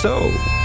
So,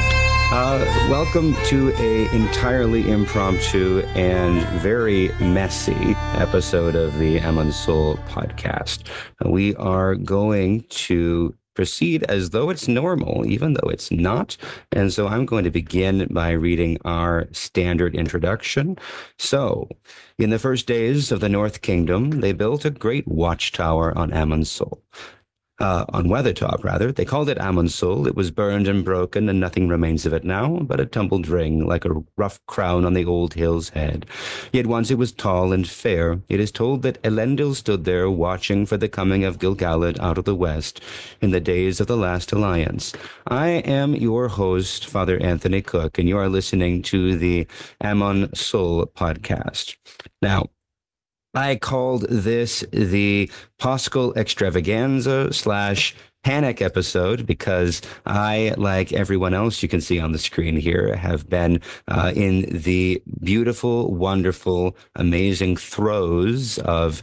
welcome to a entirely impromptu and very messy episode of the Amon Soul podcast. We are going to proceed as though it's normal, even though it's not. And so I'm going to begin by reading our standard introduction. So, in the first days of the North Kingdom, they built a great watchtower on Amon Sol. On Weathertop, rather. They called it Amon Sol. It was burned and broken, and nothing remains of it now but a tumbled ring, like a rough crown on the old hill's head. Yet once it was tall and fair. It is told that Elendil stood there watching for the coming of Gil-galad out of the west in the days of the last alliance. I am your host, Father Anthony Cook, and you are listening to the Amon Sol podcast. Now, I called this the Paschal Extravaganza / Panic episode because I, like everyone else you can see on the screen here, have been in the beautiful, wonderful, amazing throes of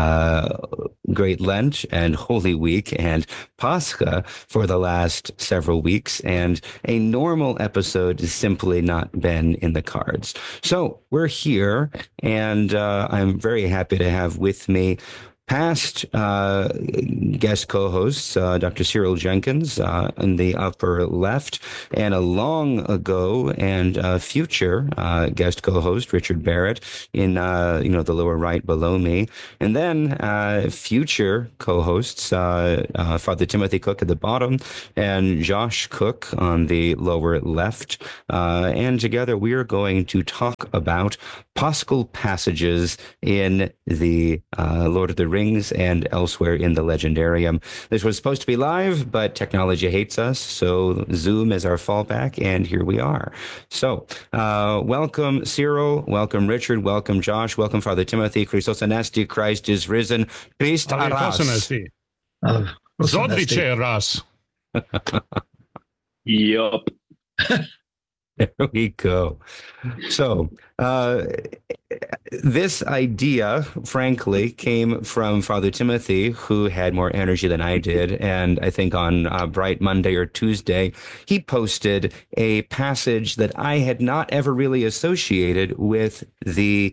Great Lent and Holy Week and Pascha for the last several weeks, and a normal episode has simply not been in the cards. So we're here, and I'm very happy to have with me past guest co-hosts, Dr. Cyril Jenkins in the upper left, and a long ago and future guest co-host, Richard Barrett, in the lower right below me, and then future co-hosts, Father Timothy Cook at the bottom, and Josh Cook on the lower left, and together we are going to talk about Paschal passages in the Lord of the Rings and elsewhere in the Legendarium. This was supposed to be live, but technology hates us, so Zoom is our fallback, and here we are. So, welcome Cyril, welcome Richard, welcome Josh, welcome Father Timothy. Christos Anesti, Christ is risen. Christ aras. Zodvice ras. Yup. There we go. So, this idea, frankly, came from Father Timothy, who had more energy than I did. And I think on Bright Monday or Tuesday, he posted a passage that I had not ever really associated with the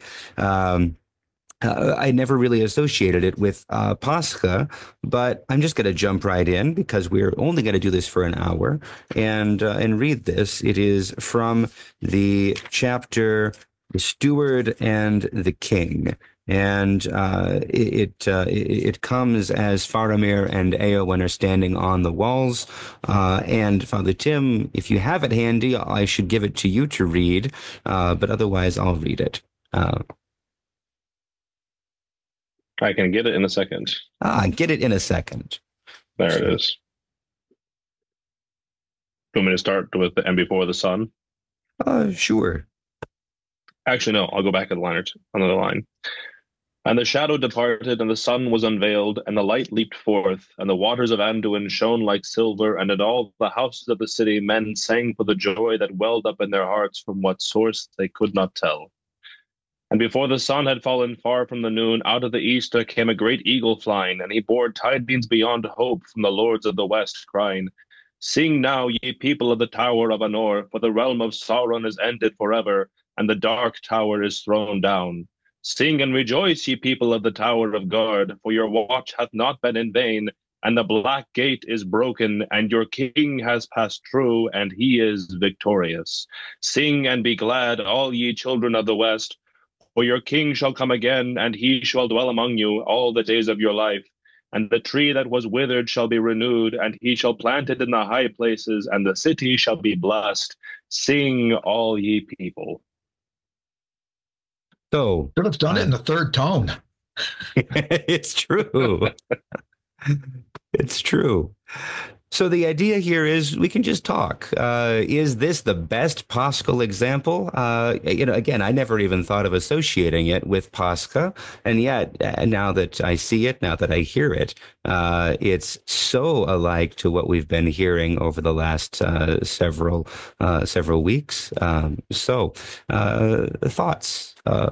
I never really associated it with Pascha, but I'm just going to jump right in because we're only going to do this for an hour and read this. It is from the chapter "The Steward and the King." And it comes as Faramir and Eowyn are standing on the walls. And Father Tim, if you have it handy, I should give it to you to read, but otherwise I'll read it. I can get it in a second. Get it in a second. There it is. Do you want me to start with the "and before the sun"? Sure. Actually, no, I'll go back another line. And the shadow departed, and the sun was unveiled, and the light leaped forth, and the waters of Anduin shone like silver, and in all the houses of the city men sang for the joy that welled up in their hearts from what source they could not tell. And before the sun had fallen far from the noon, out of the east there came a great eagle flying, and he bore tidings beyond hope from the lords of the west, crying, "Sing now, ye people of the Tower of Anor, for the realm of Sauron is ended forever, and the dark tower is thrown down. Sing and rejoice, ye people of the Tower of Guard, for your watch hath not been in vain, and the black gate is broken, and your king has passed through, and he is victorious. Sing and be glad, all ye children of the west, for your king shall come again, and he shall dwell among you all the days of your life. And the tree that was withered shall be renewed, and he shall plant it in the high places, and the city shall be blessed. Sing, all ye people." So Should have done it in the third tone. it's true. It's true. So the idea here is we can just talk. Is this the best Paschal example? Again, I never even thought of associating it with Pascha, and yet now that I see it, now that I hear it, it's so alike to what we've been hearing over the last several weeks. Thoughts?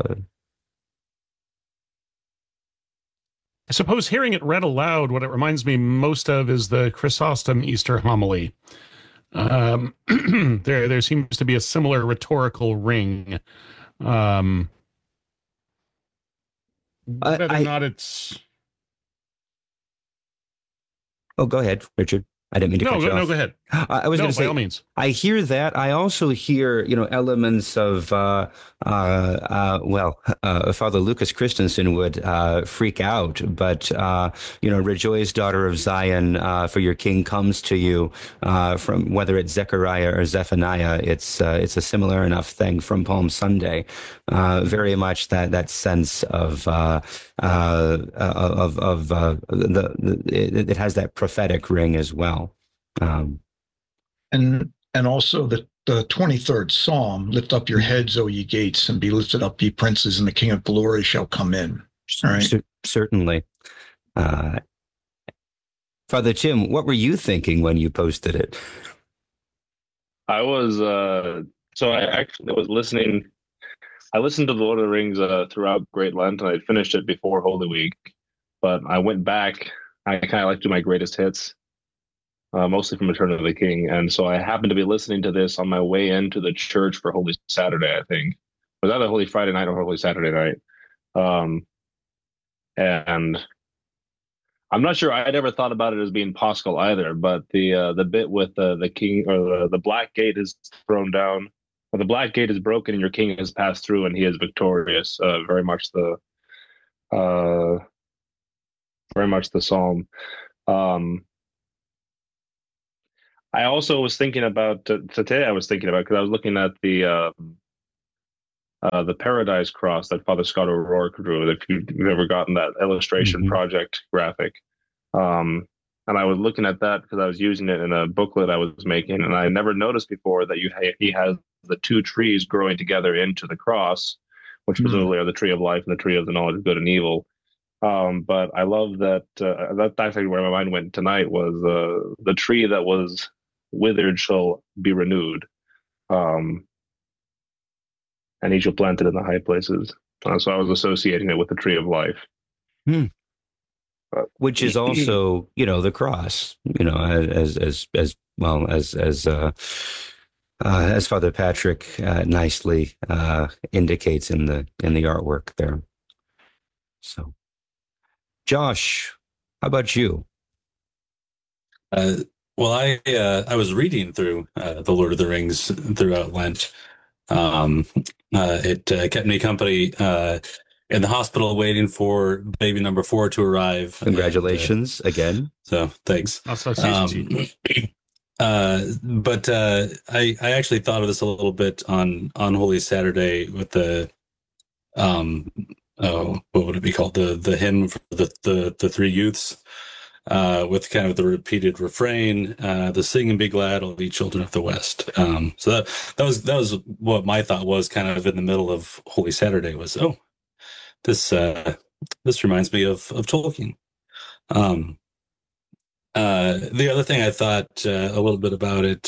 I suppose hearing it read aloud, what it reminds me most of is the Chrysostom Easter homily, There seems to be a similar rhetorical ring. Um, whether or I not it's Oh, go ahead, Richard. I didn't mean to cut you no, go off. ahead. I was No, going to by all say, means. I hear that. I also hear, elements of, Father Lucas Christensen would freak out, but, rejoice, daughter of Zion, for your king comes to you, from whether it's Zechariah or Zephaniah, it's a similar enough thing from Palm Sunday. Very much that sense of, it has that prophetic ring as well. Um, And also the 23rd Psalm, lift up your heads, O ye gates, and be lifted up, ye princes, and the King of glory shall come in. All right. Certainly. Uh, Father Tim, what were you thinking when you posted it? I was so I actually was listening. I listened to the Lord of the Rings throughout Great Lent, and I finished it before Holy Week. But I went back. I kind of like to do my greatest hits, mostly from Return of the King, and so I happened to be listening to this on my way into the church for Holy Saturday. I think it was either Holy Friday night or Holy Saturday night. And I'm not sure I'd ever thought about it as being Paschal either, but the bit with the king or the black gate is thrown down, or the black gate is broken and your king has passed through and he is victorious. Uh, very much the psalm. Um, I also was thinking about today. I was thinking about because I was looking at the Paradise Cross that Father Scott O'Rourke drew. If you've ever gotten that illustration project graphic, and I was looking at that because I was using it in a booklet I was making, and I never noticed before that he has the two trees growing together into the cross, which presumably are the tree of life and the tree of the knowledge of good and evil. But I love that. That's actually where my mind went tonight was the tree that was withered shall be renewed. And he shall plant it in the high places. So I was associating it with the tree of life. Which is also, the cross, as well as Father Patrick nicely indicates in the artwork there. So, Josh, how about you? Well, I was reading through the Lord of the Rings throughout Lent. It kept me company in the hospital waiting for baby number 4 to arrive. Congratulations again. So thanks. But I actually thought of this a little bit on Holy Saturday with the what would it be called, the hymn for the three youths. With kind of the repeated refrain, the sing and be glad, all ye children of the West. So that was what my thought was kind of in the middle of Holy Saturday was, this reminds me of Tolkien. The other thing I thought a little bit about it,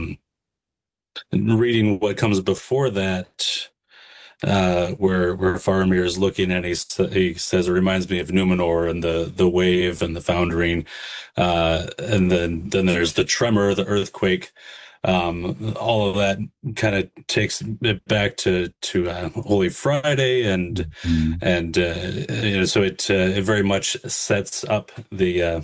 reading what comes before that, where Faramir is looking and he says it reminds me of Numenor and the wave and the foundering, and then there's the tremor, the earthquake. All of that kind of takes it back to Holy Friday, and so it very much sets up the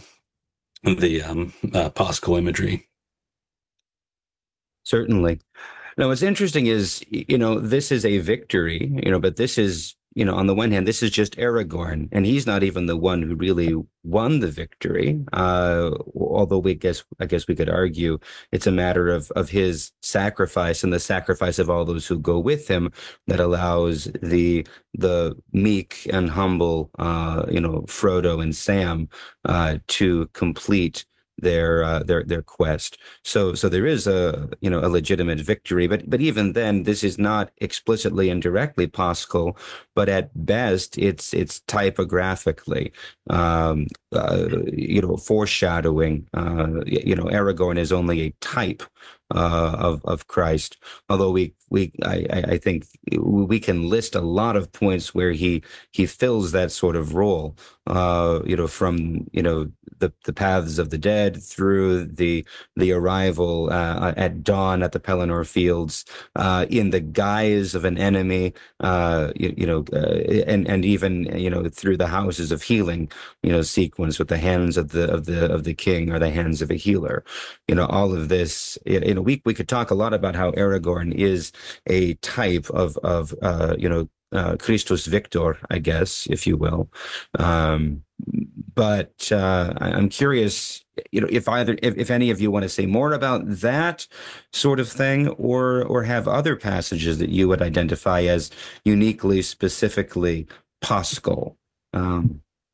Paschal imagery. Certainly. Now, what's interesting is, this is a victory, but this is, on the one hand, this is just Aragorn, and he's not even the one who really won the victory. Although I guess we could argue it's a matter of his sacrifice and the sacrifice of all those who go with him that allows the meek and humble, Frodo and Sam, to complete their quest. So there is a legitimate victory, but even then, this is not explicitly and directly Paschal, but at best it's typographically foreshadowing. Aragorn is only a type of Christ, although I think we can list a lot of points where he fills that sort of role, from the paths of the dead, through the arrival at dawn at the Pelennor Fields in the guise of an enemy, and even through the houses of healing, sequence with the hands of the king or the hands of a healer. All of this. We could talk a lot about how Aragorn is a type of Christus Victor, I guess, if you will. But I'm curious, if any of you want to say more about that sort of thing, or have other passages that you would identify as uniquely, specifically Paschal. Well,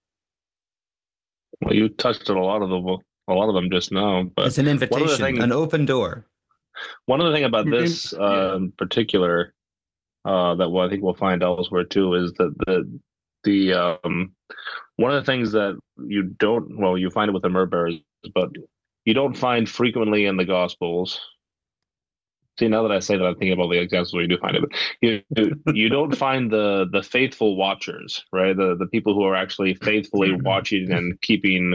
you touched on a lot of them just now. But it's an invitation, an open door. One of the things about this in particular that I think we'll find elsewhere too is that the one of the things that you find it with the Myrbears, but you don't find frequently in the Gospels. See, now that I say that, I'm thinking about the examples where you do find it. But you don't find the faithful watchers, right? The people who are actually faithfully watching and keeping.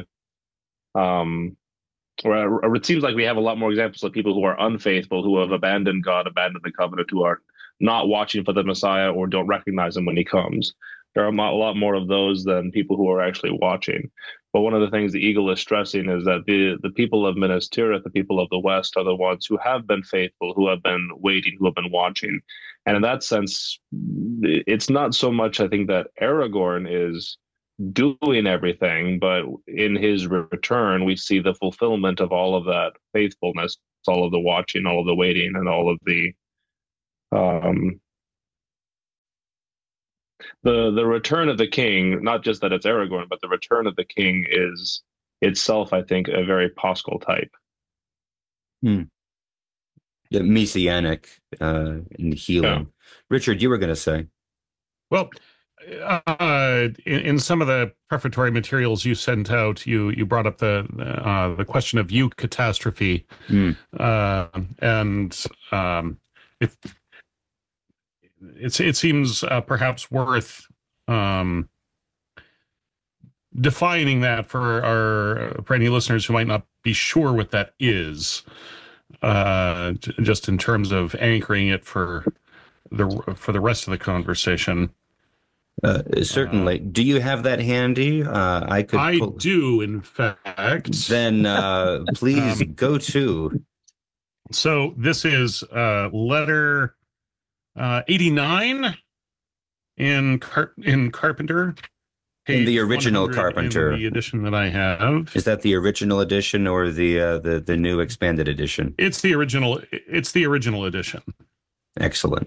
Or it seems like we have a lot more examples of people who are unfaithful, who have abandoned God, abandoned the covenant, who are not watching for the Messiah or don't recognize him when he comes. There are a lot more of those than people who are actually watching. But one of the things the Eagle is stressing is that the people of Minas Tirith, the people of the West, are the ones who have been faithful, who have been waiting, who have been watching. And in that sense, it's not so much, I think, that Aragorn is doing everything, but in his return, we see the fulfillment of all of that faithfulness, all of the watching, all of the waiting, and all of the return of the king. Not just that it's Aragorn, but the return of the king is itself, I think, a very Paschal type. The messianic in healing. Yeah. Richard, you were going to say. Well, in some of the prefatory materials you sent out, you brought up the question of eucatastrophe, and it seems perhaps worth defining that for any listeners who might not be sure what that is, just in terms of anchoring it for the rest of the conversation. Certainly. Do you have that handy? I do, in fact. Then please go to. So this is letter 89 in Carpenter. In the original Carpenter. In the edition that I have. Is that the original edition or the new expanded edition? It's the original. It's the original edition. Excellent.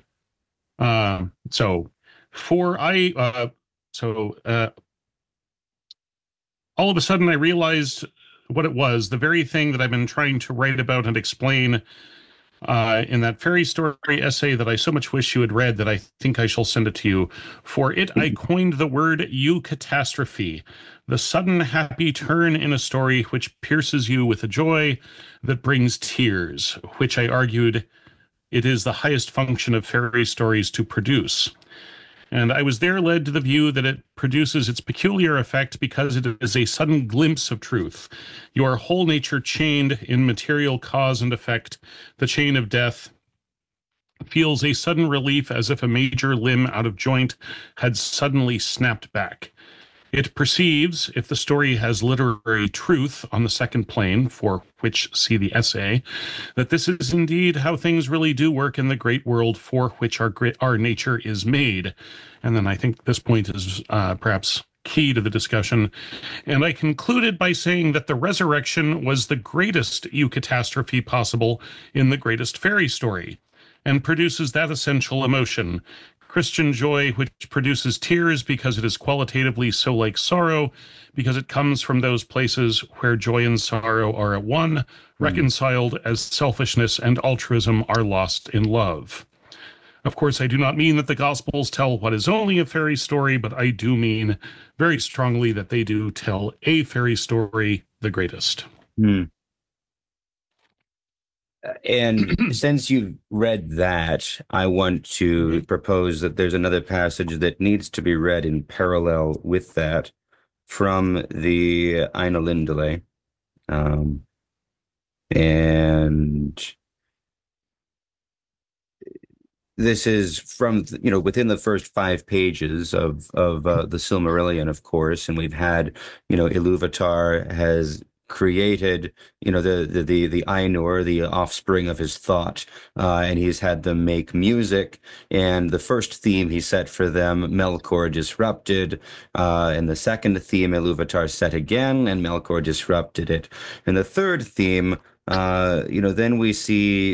All of a sudden I realized what it was, the very thing that I've been trying to write about and explain in that fairy story essay that I so much wish you had read, that I think I shall send it to you. For it, I coined the word eucatastrophe, the sudden happy turn in a story which pierces you with a joy that brings tears, which I argued it is the highest function of fairy stories to produce. And I was there led to the view that it produces its peculiar effect because it is a sudden glimpse of truth. Your whole nature chained in material cause and effect, the chain of death, feels a sudden relief as if a major limb out of joint had suddenly snapped back. It perceives, if the story has literary truth on the second plane, for which see the essay, that this is indeed how things really do work in the great world for which our nature is made. And then I think this point is perhaps key to the discussion. And I concluded by saying that the resurrection was the greatest eucatastrophe possible in the greatest fairy story, and produces that essential emotion, Christian joy, which produces tears because it is qualitatively so like sorrow, because it comes from those places where joy and sorrow are at one, reconciled as selfishness and altruism are lost in love. Of course, I do not mean that the Gospels tell what is only a fairy story, but I do mean very strongly that they do tell a fairy story, the greatest. And since you've read that, I want to propose that there's another passage that needs to be read in parallel with that. from the Ainulindale. And this is from, within the first 5 pages of the Silmarillion, of course, and we've had, Iluvatar has created, the Ainur, the offspring of his thought, and he's had them make music. And the first theme he set for them, Melkor disrupted, and the second theme, Iluvatar set again, and Melkor disrupted it. And the third theme, then we see,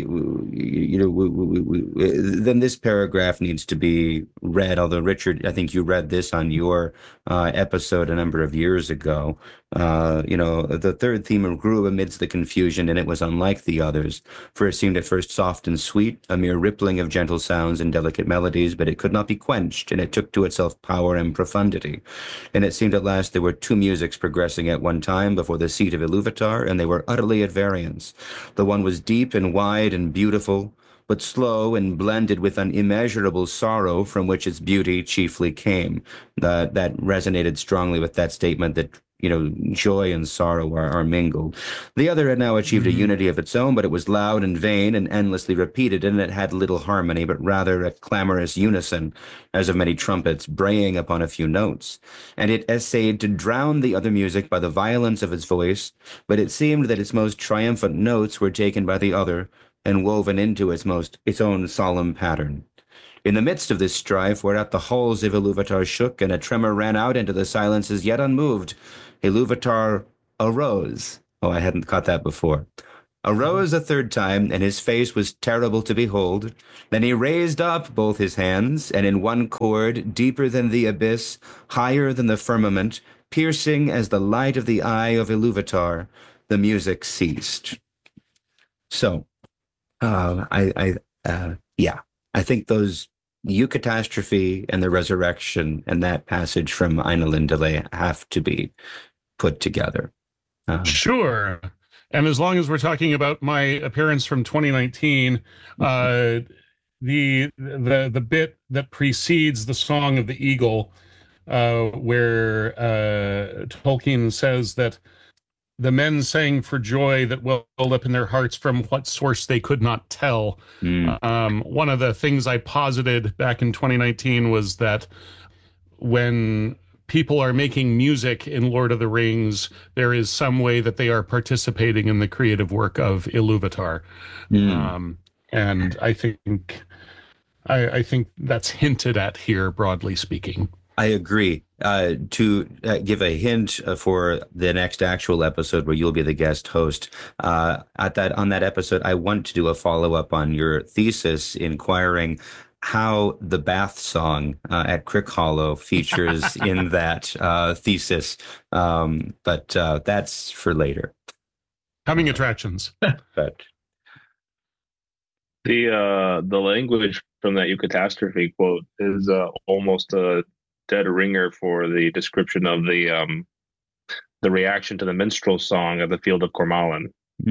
then this paragraph needs to be read, although Richard, I think you read this on your episode a number of years ago. The third theme grew amidst the confusion, and it was unlike the others, for it seemed at first soft and sweet, a mere rippling of gentle sounds and delicate melodies, but it could not be quenched, and it took to itself power and profundity. And it seemed at last there were two musics progressing at one time before the seat of Iluvatar, and they were utterly at variance. The one was deep and wide and beautiful, but slow and blended with an immeasurable sorrow from which its beauty chiefly came. That resonated strongly with that statement that joy and sorrow are mingled. The other had now achieved a unity of its own, but it was loud and vain and endlessly repeated, and it had little harmony, but rather a clamorous unison, as of many trumpets braying upon a few notes. And it essayed to drown the other music by the violence of its voice, but it seemed that its most triumphant notes were taken by the other and woven into its own solemn pattern. In the midst of this strife, whereat the halls of Iluvatar shook, and a tremor ran out into the silences yet unmoved, Iluvatar arose. Oh, I hadn't caught that before. Arose a third time, and his face was terrible to behold. Then he raised up both his hands, and in one chord, deeper than the abyss, higher than the firmament, piercing as the light of the eye of Iluvatar, the music ceased. So, I think those Eucatastrophe and the resurrection and that passage from Ainulindale have to be put together. Sure. And as long as we're talking about my appearance from 2019, the bit that precedes the Song of the Eagle, where Tolkien says that the men sang for joy that welled up in their hearts from what source they could not tell. One of the things I posited back in 2019 was that when people are making music in Lord of the Rings, there is some way that they are participating in the creative work of Iluvatar. And I think that's hinted at here, broadly speaking. I agree. To give a hint for the next actual episode where you'll be the guest host, on that episode, I want to do a follow-up on your thesis inquiring how the Bath song at Crickhollow features in that thesis. But that's for later. Coming attractions. But the language from that Eucatastrophe quote is almost a dead ringer for the description of the reaction to the minstrel song at the Field of Cormallen.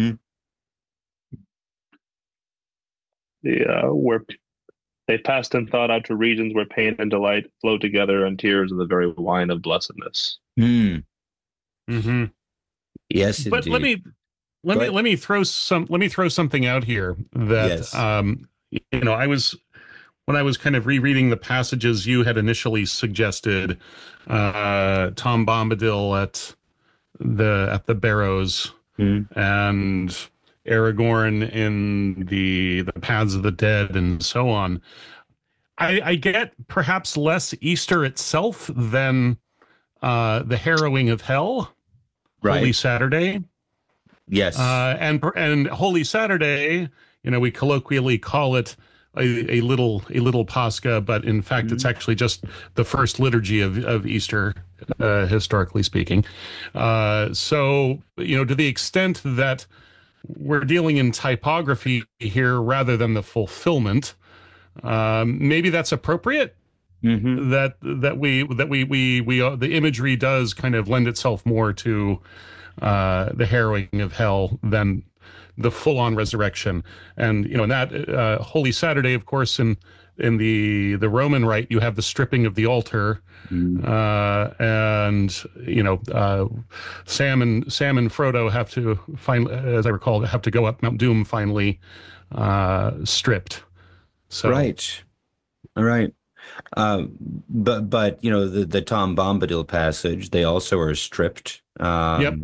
Where they passed in thought out to regions where pain and delight flow together, and tears of the very wine of blessedness. Mm-hmm. Yes, but indeed. let me throw something out here that yes. when I was kind of rereading the passages you had initially suggested, Tom Bombadil at the Barrows and Aragorn in the Paths of the Dead and so on, I get perhaps less Easter itself than the harrowing of hell, Right. Holy Saturday. Yes. And Holy Saturday, we colloquially call it a little Pascha, but in fact, it's actually just the first liturgy of Easter, historically speaking. So, to the extent that we're dealing in typography here rather than the fulfillment, maybe that's appropriate. That the imagery does kind of lend itself more to the harrowing of hell than the full-on resurrection. And in that Holy Saturday, of course, in the Roman rite, you have the stripping of the altar, and Sam and Frodo have to as I recall, have to go up Mount Doom finally, stripped. So Right. All right. But the Tom Bombadil passage, they also are stripped. Yep.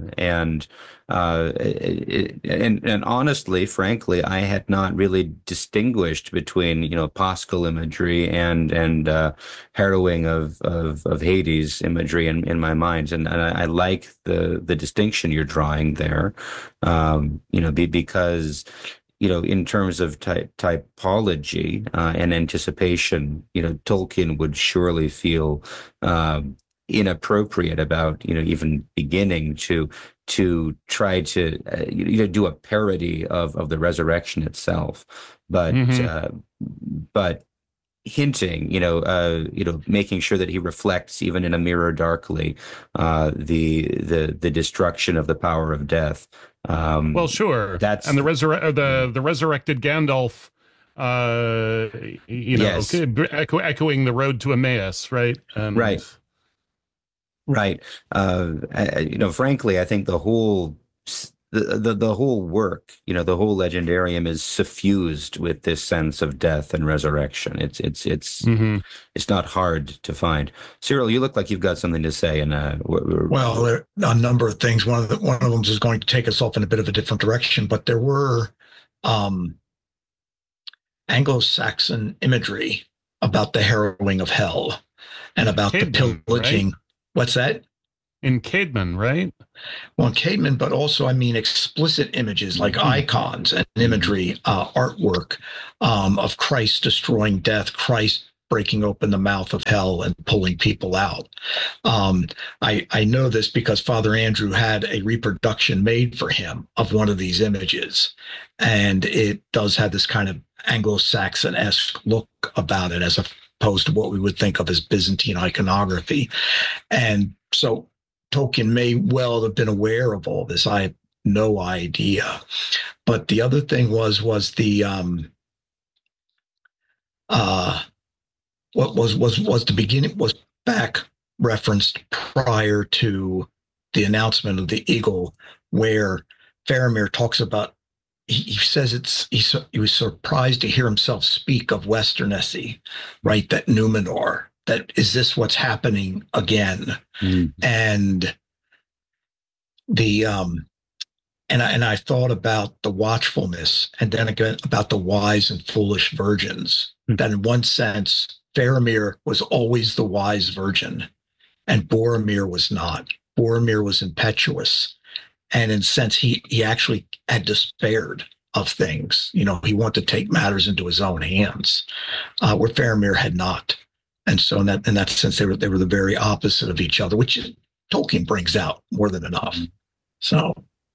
And honestly, frankly, I had not really distinguished between Paschal imagery and harrowing of Hades imagery in my mind, and I like the distinction you're drawing there, because in terms of typology and anticipation, Tolkien would surely feel inappropriate about even beginning to try to do a parody of the resurrection itself, but hinting, making sure that he reflects even in a mirror darkly the destruction of the power of death. Well, sure. And the resurrected Gandalf, Yes. echoing the road to Emmaus, right? Right. Frankly, I think the whole work, the whole legendarium is suffused with this sense of death and resurrection. It's not hard to find. Cyril, you look like you've got something to say. And well, there are a number of things. One of them is going to take us off in a bit of a different direction, but there were Anglo-Saxon imagery about the harrowing of hell and about the pillaging. Right? What's that? In Caedmon, right? Well, in Caedmon, but also, explicit images like icons and imagery, artwork of Christ destroying death, Christ breaking open the mouth of hell and pulling people out. I know this because Father Andrew had a reproduction made for him of one of these images, and it does have this kind of Anglo-Saxon-esque look about it, as opposed to what we would think of as Byzantine iconography. And so Tolkien may well have been aware of all this. I have no idea. But the other thing was the what was the beginning was back referenced prior to the announcement of the eagle, where Faramir talks about, he says he was surprised to hear himself speak of Westernessy, right? That Numenor, that is this what's happening again? And I thought about the watchfulness, and then again about the wise and foolish virgins. That in one sense, Faramir was always the wise virgin, and Boromir was not. Boromir was impetuous, and in a sense, he actually had despaired of things. He wanted to take matters into his own hands, where Faramir had not. And so in that sense, they were the very opposite of each other, which Tolkien brings out more than enough. So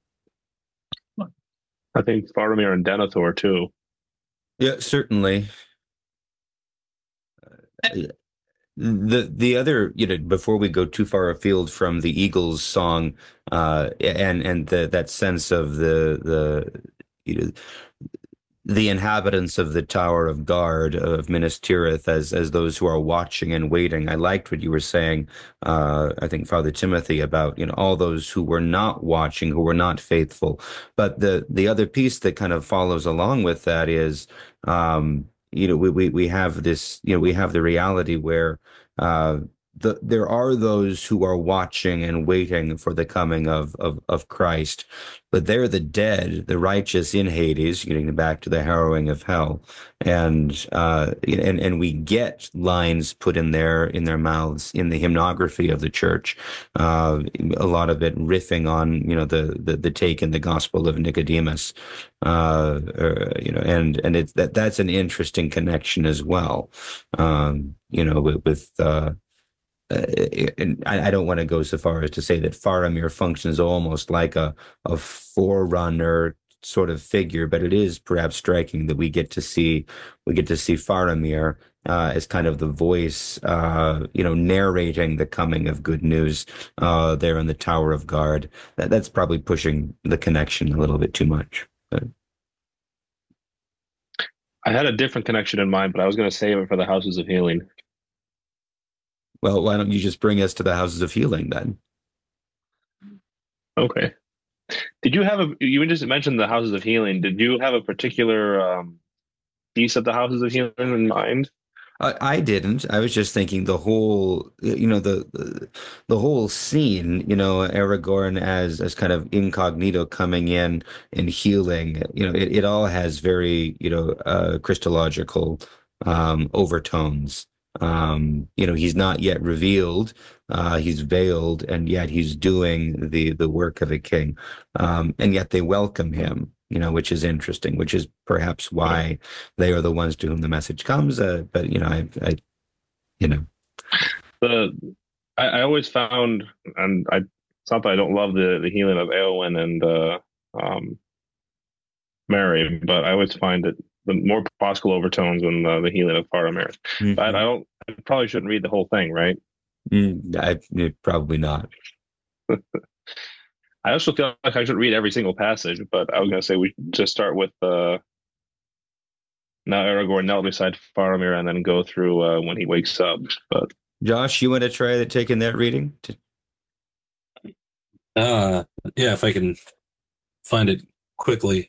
I think Faramir and Denethor too. Yeah, certainly. The other, before we go too far afield from the Eagles song, and that sense of the inhabitants of the Tower of Guard of Minas Tirith as those who are watching and waiting. I liked what you were saying, I think, Father Timothy, about all those who were not watching, who were not faithful. But the other piece that kind of follows along with that is, we have this, we have the reality where there are those who are watching and waiting for the coming of Christ, but they're the dead, the righteous in Hades, getting back to the harrowing of hell, and we get lines put in their mouths in the hymnography of the church, a lot of it riffing on the take in the Gospel of Nicodemus, and it's that's an interesting connection as well, with. And I don't want to go so far as to say that Faramir functions almost like a forerunner sort of figure, but it is perhaps striking that we get to see Faramir as kind of the voice, narrating the coming of good news there in the Tower of Guard. That's probably pushing the connection a little bit too much. I had a different connection in mind, but I was going to save it for the houses of healing. Well, why don't you just bring us to the houses of healing then? Okay. Did you have you just mentioned the houses of healing. Did you have a particular piece of the houses of healing in mind? I didn't. I was just thinking the whole, the whole scene, Aragorn as kind of incognito coming in and healing, it all has very, Christological overtones. He's not yet revealed. He's veiled, and yet he's doing the work of a king. And yet they welcome him, which is interesting, which is perhaps why they are the ones to whom the message comes. But I always found, and it's not that I don't love the healing of Eowyn and Merry, but I always find it the more possible overtones than the healing of Faramir. Mhm. But I probably shouldn't read the whole thing, right? Probably not. I also feel like I should read every single passage, but I was going to say we just start with now Aragorn knelt beside Faramir and then go through when he wakes up. But Josh, you want to try taking that reading? Yeah, if I can find it quickly.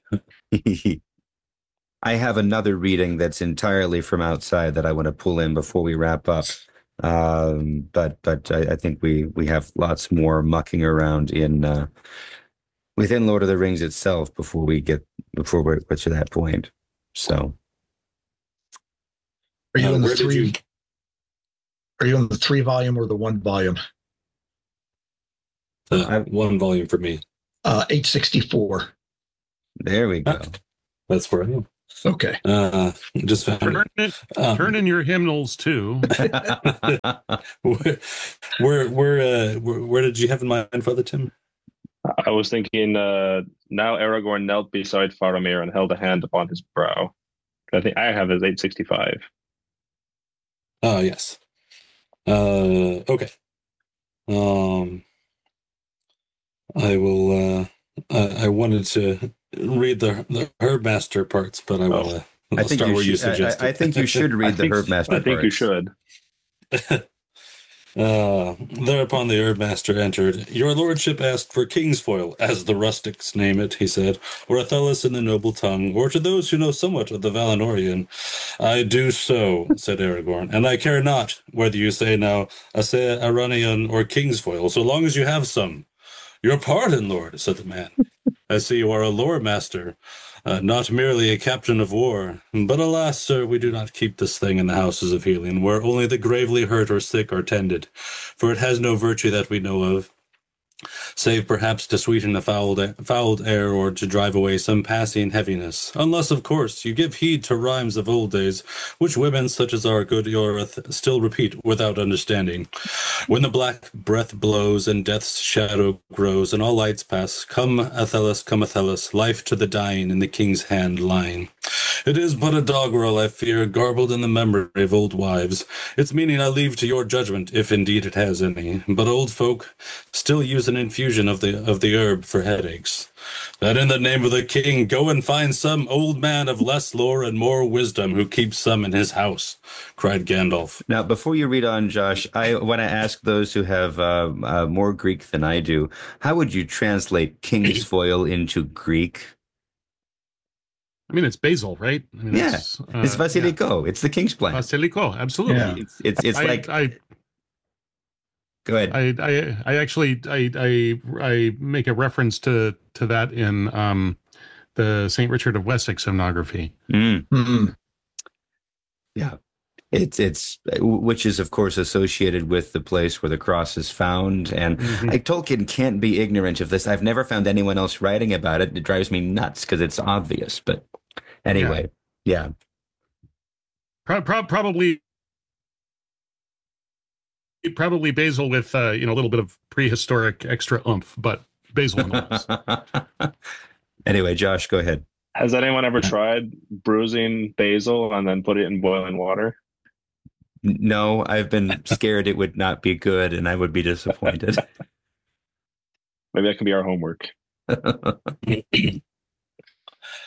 I have another reading that's entirely from outside that I want to pull in before we wrap up. But I think we have lots more mucking around in within Lord of the Rings itself before we're to that point. So, Are you in the where did three? you- Are you in the 3 volume or the 1 volume? One volume for me. 864. there we go. That's where I am. Okay. Just found it. Turn in your hymnals too. Where did you have in mind, Father Tim? I was thinking now Aragorn knelt beside Faramir and held a hand upon his brow. I think I have it as 865. Oh, yes. Okay. I will. I wanted to read the Herbmaster parts, but I will. I think start you where you should. suggested. I think you should read the Herbmaster. I think you parts. should. Thereupon the Herbmaster entered. Your lordship asked for Kingsfoil, as the rustics name it, he said, or Athelas in the noble tongue, or to those who know somewhat of the Valinorian. I do so, said Aragorn, and I care not whether you say now Ase Aranian or Kingsfoil, so long as you have some. Your pardon, lord, said the man. I see you are a lore master, not merely a captain of war. But alas, sir, we do not keep this thing in the houses of healing, where only the gravely hurt or sick are tended, for it has no virtue that we know of, save perhaps to sweeten a fouled air or to drive away some passing heaviness, unless, of course, you give heed to rhymes of old days, which women such as our good Ioreth still repeat without understanding. When the black breath blows and death's shadow grows and all lights pass, come Athelas, life to the dying in the king's hand lying. It is but a doggerel, I fear, garbled in the memory of old wives. Its meaning I leave to your judgment, if indeed it has any. But old folk still use an infusion of the herb for headaches. That in the name of the king, go and find some old man of less lore and more wisdom who keeps some in his house, cried Gandalf. Now, before you read on, Josh, I want to ask those who have more Greek than I do, how would you translate Kingsfoil into Greek? I mean, it's basil, right? I mean, Yeah, it's Vasiliko. Yeah. It's the king's plant. Vasiliko, absolutely. Yeah. It's like. Go ahead. I actually make a reference to that in the Saint Richard of Wessex hymnography. Mm-hmm. Yeah, it's which is of course associated with the place where the cross is found, and Tolkien can't be ignorant of this. I've never found anyone else writing about it. It drives me nuts because it's obvious. But anyway, yeah. Probably basil with a little bit of prehistoric extra oomph, but basil nonetheless. Anyway, Josh, go ahead. Has anyone ever tried bruising basil and then put it in boiling water? No, I've been scared it would not be good and I would be disappointed. Maybe that could be our homework.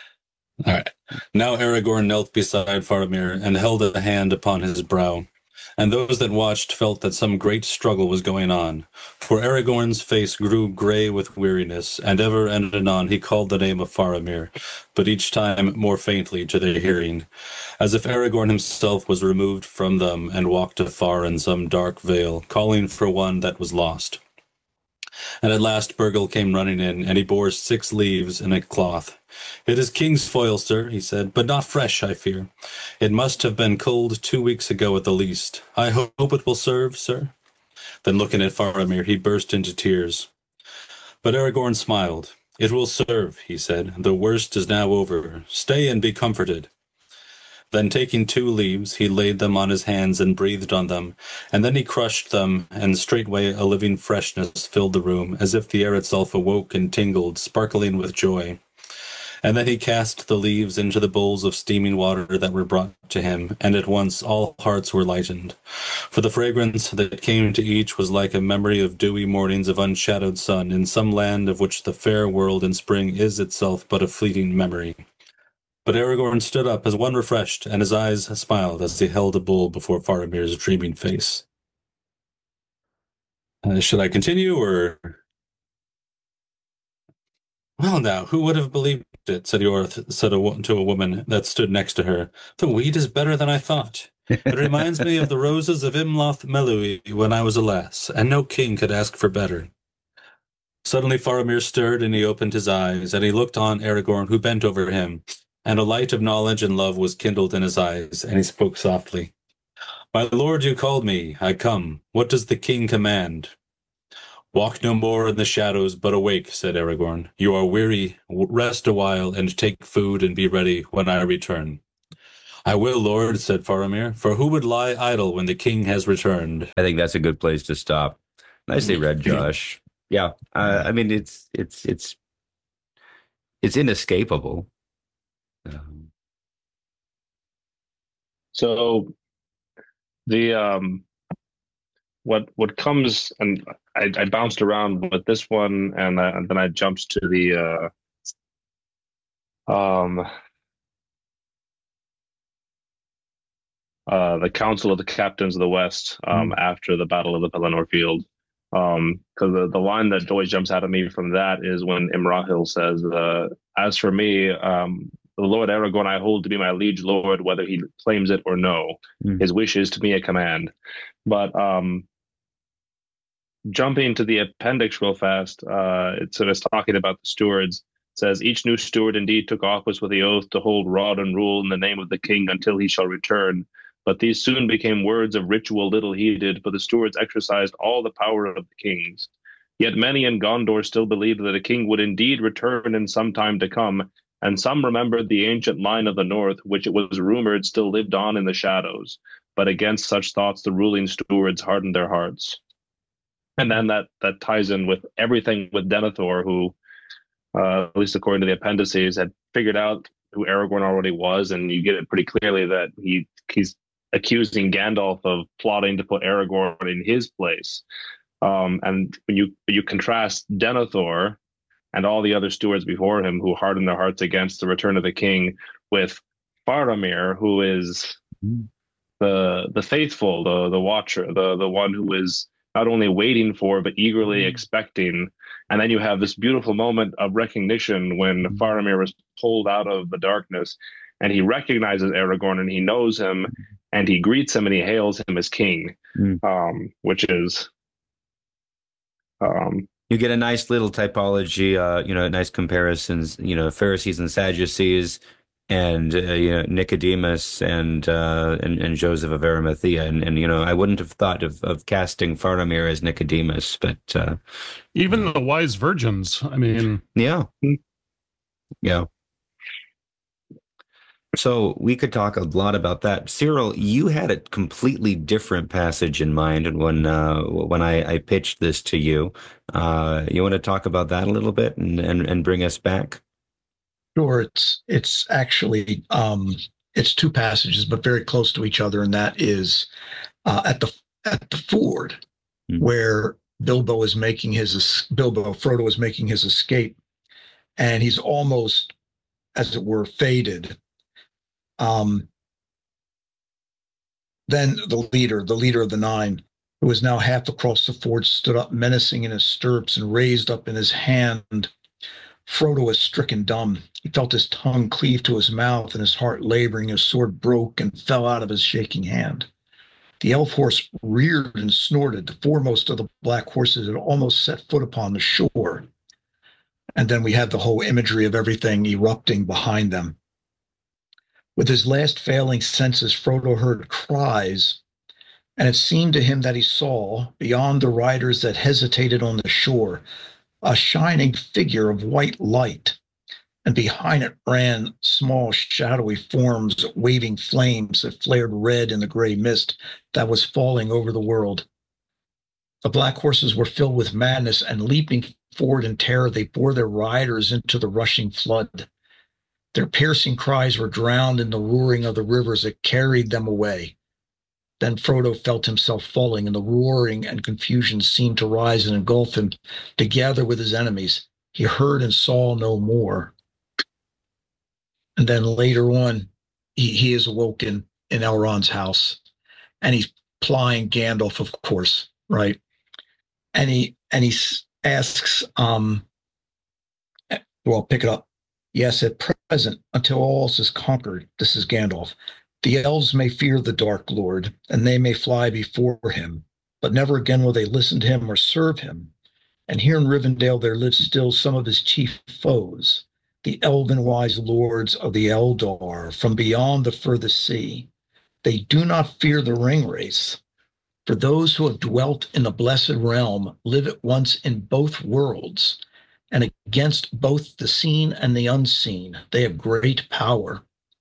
All right. Now Aragorn knelt beside Faramir and held a hand upon his brow. And those that watched felt that some great struggle was going on. For Aragorn's face grew grey with weariness, and ever and anon he called the name of Faramir, but each time more faintly to their hearing, as if Aragorn himself was removed from them and walked afar in some dark vale, calling for one that was lost. And at last Burgle came running in, and he bore 6 leaves in a cloth. "It is king's foil, sir," he said, "but not fresh, I fear. It must have been culled 2 weeks ago at the least. I hope it will serve, sir." Then looking at Faramir, he burst into tears. But Aragorn smiled. "It will serve," he said. "The worst is now over. Stay and be comforted." Then taking 2 leaves, he laid them on his hands and breathed on them, and then he crushed them, and straightway a living freshness filled the room, as if the air itself awoke and tingled, sparkling with joy. And then he cast the leaves into the bowls of steaming water that were brought to him, and at once all hearts were lightened. For the fragrance that came to each was like a memory of dewy mornings of unshadowed sun in some land of which the fair world in spring is itself but a fleeting memory. But Aragorn stood up as one refreshed, and his eyes smiled as he held a bowl before Faramir's dreaming face. Should I continue, or... "Well now, who would have believed it," said Iorth to a woman that stood next to her. "The wheat is better than I thought. It reminds me of the roses of Imloth Melui when I was a lass, and no king could ask for better." Suddenly Faramir stirred, and he opened his eyes, and he looked on Aragorn, who bent over him. And a light of knowledge and love was kindled in his eyes, and he spoke softly. "My lord, you called me. I come. What does the king command?" "Walk no more in the shadows, but awake," said Aragorn. "You are weary. Rest a while, and take food, and be ready when I return." "I will, lord," said Faramir, "for who would lie idle when the king has returned?" I think that's a good place to stop. Nicely read, Josh. Yeah, I mean it's inescapable. So the what comes, and I bounced around with this one, and then I jumped to the Council of the Captains of the West after the Battle of the Pelennor Field. Because the line that always jumps out at me from that is when Imrahil says, "As for me, the Lord Aragorn I hold to be my liege lord, whether he claims it or no. His wish is to me a command." But jumping to the appendix real fast, it's talking about the stewards. It says, "Each new steward indeed took office with the oath to hold rod and rule in the name of the king until he shall return. But these soon became words of ritual little heeded, for the stewards exercised all the power of the kings. Yet many in Gondor still believed that a king would indeed return in some time to come, and some remembered the ancient line of the north, which it was rumored still lived on in the shadows. But against such thoughts the ruling stewards hardened their hearts." And then that ties in with everything with Denethor, who, at least according to the appendices, had figured out who Aragorn already was, and you get it pretty clearly that he's accusing Gandalf of plotting to put Aragorn in his place. And when you contrast Denethor and all the other stewards before him who hardened their hearts against the return of the king, with Faramir, who is the faithful, the watcher, the one who is not only waiting for but eagerly expecting. And then you have this beautiful moment of recognition when Faramir is pulled out of the darkness, and he recognizes Aragorn, and he knows him, and he greets him, and he hails him as king, which is you get a nice little typology, nice comparisons, Pharisees and Sadducees, and Nicodemus and Joseph of Arimathea, and I wouldn't have thought of casting Faramir as Nicodemus, but even the wise virgins. I mean, yeah. So we could talk a lot about that. Cyril, you had a completely different passage in mind when I pitched this to you. You want to talk about that a little bit and bring us back? Sure. It's actually it's 2 passages, but very close to each other, and that is at the ford where Frodo is making his escape, and he's almost as it were, faded, then the leader of the nine, who was now half across the ford, stood up menacing in his stirrups and raised up in his hand. Frodo was stricken dumb. He felt his tongue cleave to his mouth and his heart laboring. His sword broke and fell out of his shaking hand. The elf horse reared and snorted. The foremost of the black horses had almost set foot upon the shore. And then we had the whole imagery of everything erupting behind them. With his last failing senses, Frodo heard cries, and it seemed to him that he saw, beyond the riders that hesitated on the shore, a shining figure of white light, and behind it ran small shadowy forms waving flames that flared red in the gray mist that was falling over the world. The black horses were filled with madness, and leaping forward in terror, they bore their riders into the rushing flood. Their piercing cries were drowned in the roaring of the rivers that carried them away. Then Frodo felt himself falling, and the roaring and confusion seemed to rise and engulf him together with his enemies. He heard and saw no more. And then later on, he is awoken in Elrond's house, and he's plying Gandalf, of course, right? And he asks, well, pick it up. Yes, at present, until all else is conquered, this is Gandalf, the elves may fear the Dark Lord, and they may fly before him, but never again will they listen to him or serve him. And here in Rivendell there live still some of his chief foes, the elven-wise lords of the Eldar, from beyond the furthest sea. They do not fear the ring race, for those who have dwelt in the blessed realm live at once in both worlds, and against both the seen and the unseen they have great power.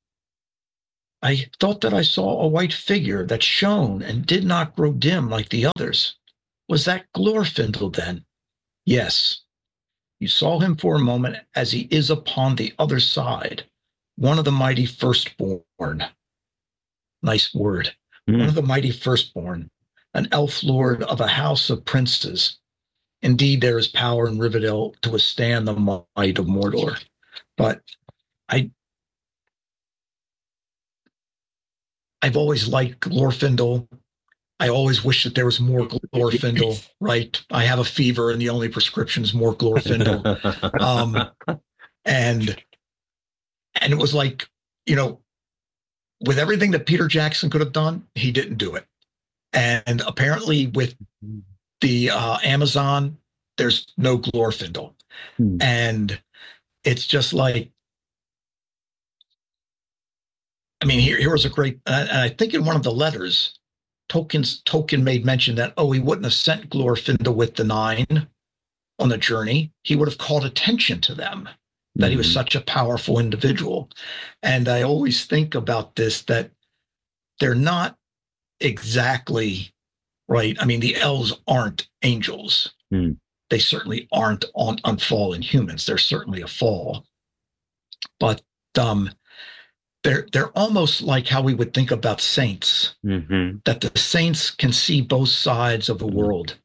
I thought that I saw a white figure that shone and did not grow dim like the others. Was that Glorfindel then? Yes. You saw him for a moment as he is upon the other side, one of the mighty firstborn. Nice word. One of the mighty firstborn, an elf lord of a house of princes. Indeed, there is power in Rivendell to withstand the might of Mordor. But I've always liked Glorfindel. I always wish that there was more Glorfindel, right? I have a fever and the only prescription is more Glorfindel. And it was like, with everything that Peter Jackson could have done, he didn't do it. And apparently with the Amazon, there's no Glorfindel. And it's just like, here was a great, and I think in one of the letters, Tolkien made mention that, he wouldn't have sent Glorfindel with the nine on the journey. He would have called attention to them, that he was such a powerful individual. And I always think about this, that they're not exactly right. The elves aren't angels. They certainly aren't unfallen humans. They're certainly a fall. But they're almost like how we would think about saints, that the saints can see both sides of the world.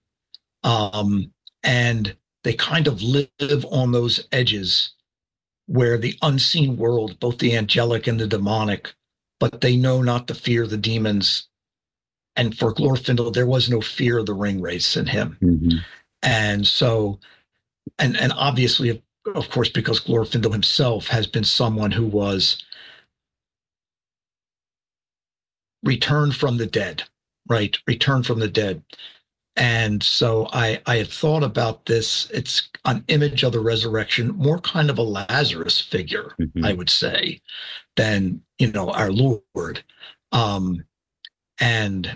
And they kind of live on those edges where the unseen world, both the angelic and the demonic, but they know not to fear the demons. And for Glorfindel, there was no fear of the ring race in him. And so, and obviously, of course, because Glorfindel himself has been someone who was returned from the dead, right? Returned from the dead. And so I had thought about this. It's an image of the resurrection, more kind of a Lazarus figure, I would say, than, our Lord. And,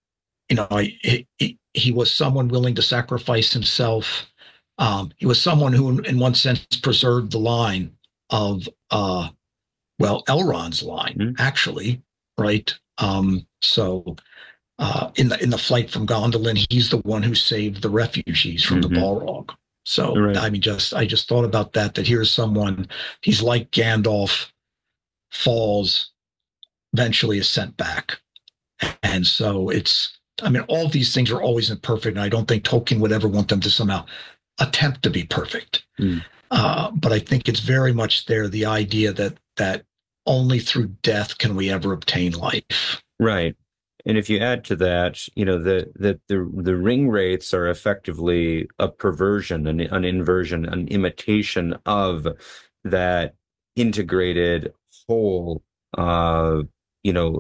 he was someone willing to sacrifice himself. He was someone who, in one sense, preserved the line of, Elrond's line, actually, right? So in the flight from Gondolin, he's the one who saved the refugees from the Balrog. So, right. I just thought about that here's someone, he's like Gandalf, falls, eventually is sent back. And so all these things are always imperfect, and I don't think Tolkien would ever want them to somehow attempt to be perfect. But I think it's very much there, the idea that only through death can we ever obtain life. Right. And if you add to that, the ring wraiths are effectively a perversion, an inversion, an imitation of that integrated whole, you know,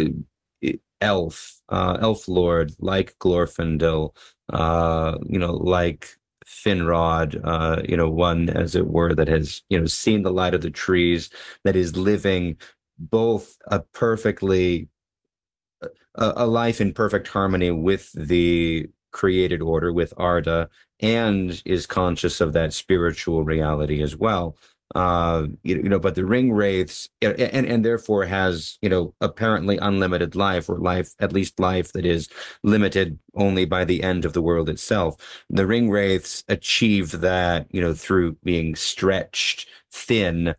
elf lord like Glorfindel, like Finrod, one as it were that has, seen the light of the trees, that is living both a life in perfect harmony with the created order, with Arda, and is conscious of that spiritual reality as well. But the ring wraiths, and therefore has, apparently unlimited life, or life, at least life that is limited only by the end of the world itself. The ring wraiths achieve that, through being stretched thin.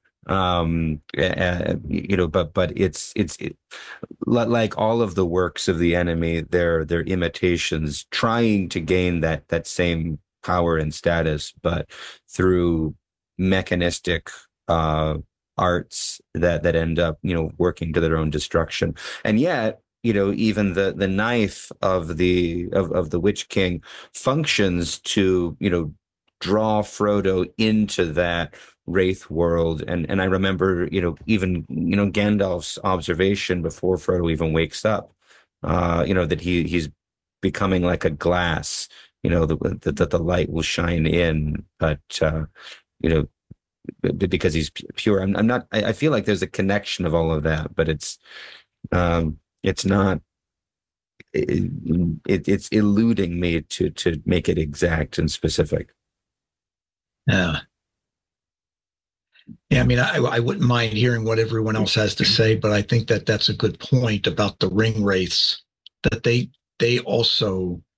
But it's like all of the works of the enemy, they're imitations trying to gain that same power and status, but through mechanistic arts that end up working to their own destruction. And yet, even the knife of the Witch King functions to draw Frodo into that wraith world. And I remember even Gandalf's observation before Frodo even wakes up, that he's becoming like a glass, that the light will shine in, but because he's pure. I'm not. I feel like there's a connection of all of that, but it's not. It's eluding me to make it exact and specific. Yeah. Yeah, I mean, I wouldn't mind hearing what everyone else has to say, but I think that that's a good point about the ring wraiths, that they also